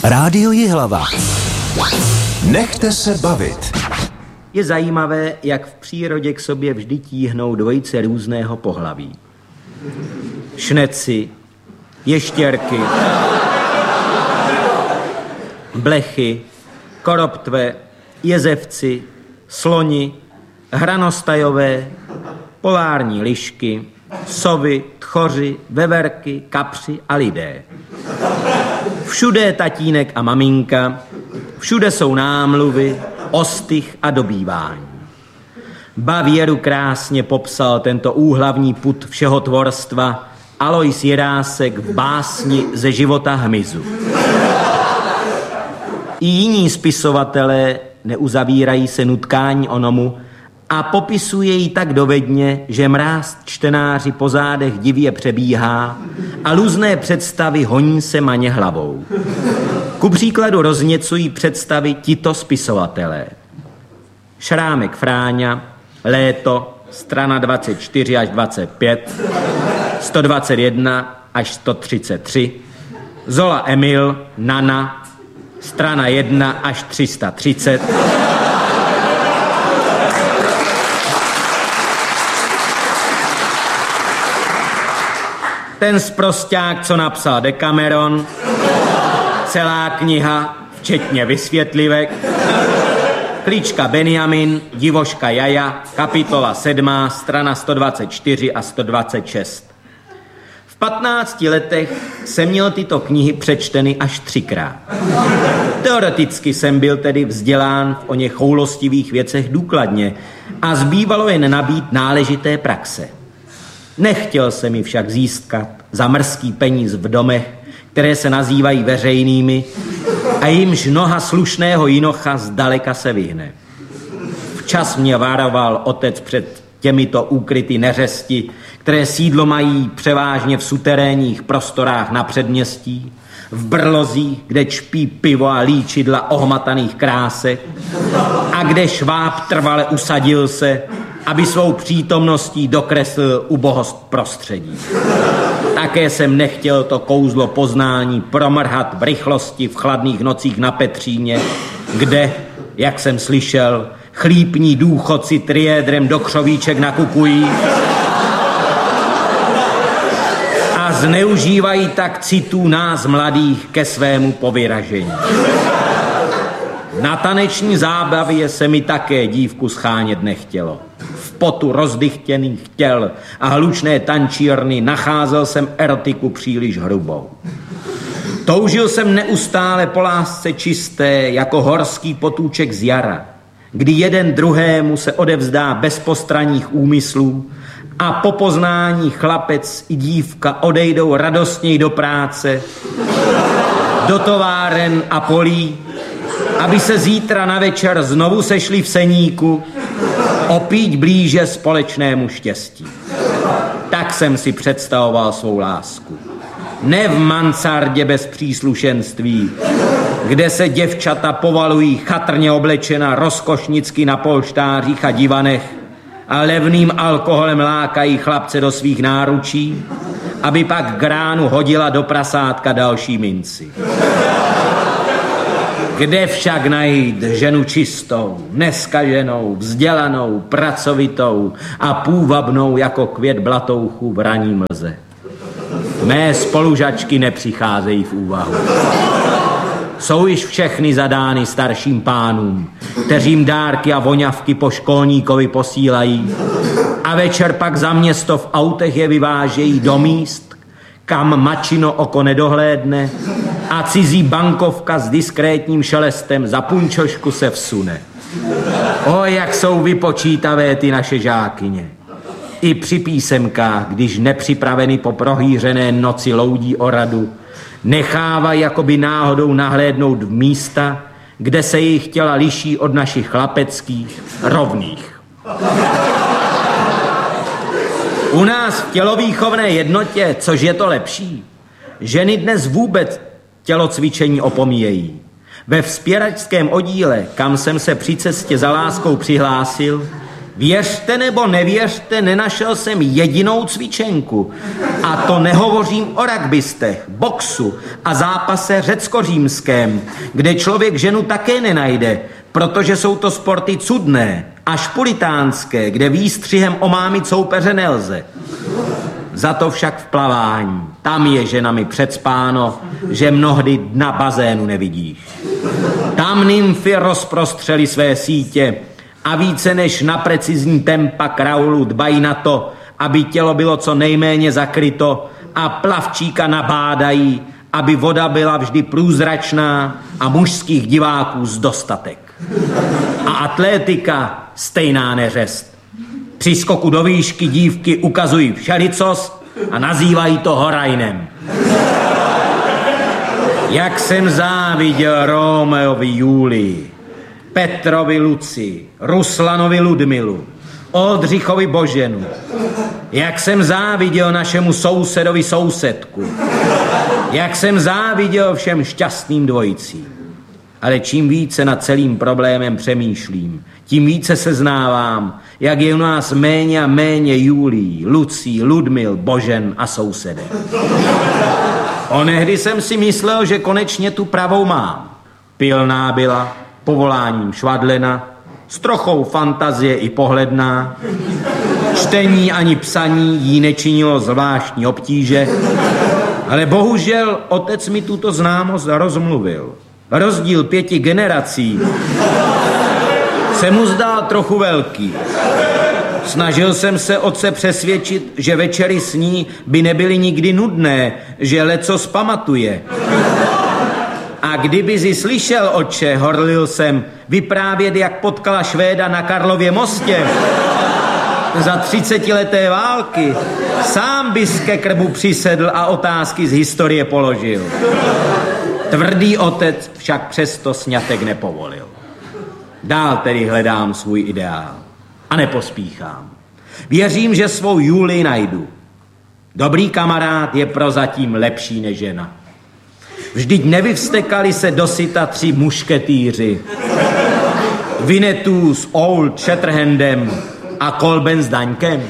Rádio Jihlava. Nechte se bavit. Je zajímavé, jak v přírodě k sobě vždy tíhnou dvojice různého pohlaví. Šneci, ještěrky, blechy, koroptve, jezevci, sloni, hranostajové, polární lišky, sovy, tchoři, veverky, kapři a lidé. Všude je tatínek a maminka, všude jsou námluvy, ostych a dobývání. Bavěru krásně popsal tento úhlavní pud všeho tvorstva Alois Jirásek v básni Ze života hmyzu. I jiní spisovatelé neuzavírají se nutkání onomu a popisuje ji tak dovedně, že mráz čtenáři po zádech divě přebíhá a luzné představy honí se maně hlavou. Ku příkladu rozněcují představy tito spisovatelé. Šrámek Fráňa, Léto, strana 24 až 25, 121 až 133, Zola Emil, Nana, strana 1 až 330, ten sprosťák, co napsal Decameron, celá kniha, včetně vysvětlivek, Klíčka Benjamin, Divoška Jaja, kapitola 7, strana 124 a 126. V 15 letech jsem měl tyto knihy přečteny až 3krát. Teoreticky jsem byl tedy vzdělán v oněch choulostivých věcech důkladně a zbývalo jen nabít náležité praxe. Nechtěl se mi však získat za mrzký peníz v domech, které se nazývají veřejnými a jimž noha slušného jinocha zdaleka se vyhne. Včas mě varoval otec před těmito úkryty neřesti, které sídlo mají převážně v suterénních prostorách na předměstí, v brlozích, kde čpí pivo a líčidla ohmataných krásek a kde šváb trvale usadil se, aby svou přítomností dokreslil ubohost prostředí. Také jsem nechtěl to kouzlo poznání promrhat v rychlosti v chladných nocích na Petříně, kde, jak jsem slyšel, chlípní důchodci triédrem do křovíček nakukují a zneužívají tak citů nás mladých ke svému povyražení. Na taneční zábavě se mi také dívku schánět nechtělo. V potu rozdychtěných těl a hlučné tančírny nacházel jsem erotiku příliš hrubou. Toužil jsem neustále po lásce čisté, jako horský potůček z jara, kdy jeden druhému se odevzdá bez postranních úmyslů a po poznání chlapec i dívka odejdou radostněji do práce, do továren a polí, aby se zítra na večer znovu sešli v seníku, opít blíže společnému štěstí. Tak jsem si představoval svou lásku. Ne v mansardě bez příslušenství, kde se děvčata povalují chatrně oblečena rozkošnicky na polštářích a divanech a levným alkoholem lákají chlapce do svých náručí, aby pak k ránu hodila do prasátka další minci. Kde však najít ženu čistou, neskaženou, vzdělanou, pracovitou a půvabnou jako květ blatouchu v raní mlze? Mé spolužačky nepřicházejí v úvahu. Jsou již všechny zadány starším pánům, kteřím dárky a voňavky po školníkovi posílají a večer pak za město v autech je vyvážejí do míst, kam mačino oko nedohlédne a cizí bankovka s diskrétním šelestem za punčošku se vsune. O, jak jsou vypočítavé ty naše žákyně. I při písemkách, když nepřipraveny po prohýřené noci loudí o radu, nechávají jakoby náhodou nahlédnout v místa, kde se jejich těla liší od našich chlapeckých rovných. U nás v tělovýchovné jednotě, což je to lepší, ženy dnes vůbec tělocvičení opomíjejí. Ve vzpěračském oddíle, kam jsem se při cestě za láskou přihlásil, Věřte nebo nevěřte, nenašel jsem jedinou cvičenku. A to nehovořím o rugbystech, boxu a zápase řecko-římském, kde člověk ženu také nenajde, protože jsou to sporty cudné, až puritánské, kde výstřihem omámit soupeře nelze. Za to však v plavání, tam je ženami předspáno, že mnohdy dna bazénu nevidíš. Tam nymfy rozprostřely své sítě a více než na precizní tempa kraulu dbají na to, aby tělo bylo co nejméně zakryto a plavčíka nabádají, aby voda byla vždy průzračná a mužských diváků z dostatek. A atlétika stejná neřest. Při skoku do výšky dívky ukazují všelicos a nazývají to horajnem. Jak jsem záviděl Romeovi Julii, Petrovi Luci, Ruslanovi Ludmilu, Oldřichovi Boženu. Jak jsem záviděl našemu sousedovi sousedku. Jak jsem záviděl všem šťastným dvojicím. Ale čím více nad celým problémem přemýšlím, tím více seznávám, jak je u nás méně a méně Julií, Lucí, Ludmil, Božen a sousedek. Onehdy jsem si myslel, že konečně tu pravou mám. Pilná byla, povoláním švadlena, s trochou fantazie i pohledná. Čtení ani psaní jí nečinilo zvláštní obtíže, ale bohužel otec mi tuto známost rozmluvil. Rozdíl 5 generací se mu zdál trochu velký. Snažil jsem se otce přesvědčit, že večery s ní by nebyly nikdy nudné, že lecos pamatuje. A kdyby si slyšel, otče, horlil jsem, vyprávět, jak potkala Švéda na Karlově mostě za 30leté války, sám bys ke krbu přisedl a otázky z historie položil. Tvrdý otec však přesto sňatek nepovolil. Dál tedy hledám svůj ideál a nepospíchám. Věřím, že svou Julii najdu. Dobrý kamarád je prozatím lepší než žena. Vždyť nevyvstekali se dosyta 3 mušketýři. Winnetou s Old Shatterhandem a Kolben s Daňkem.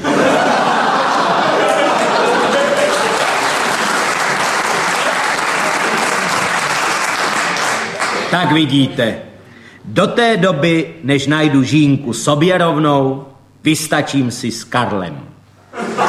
Tak vidíte, do té doby, než najdu žínku sobě rovnou, vystačím si s Karlem.